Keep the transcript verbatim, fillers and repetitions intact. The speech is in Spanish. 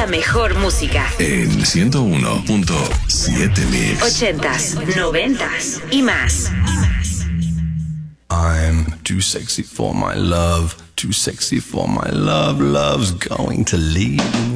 la mejor música. En ciento uno punto siete Mix. Ochentas, noventas y más. I'm too sexy for my love, too sexy for my love, love's going to leave me.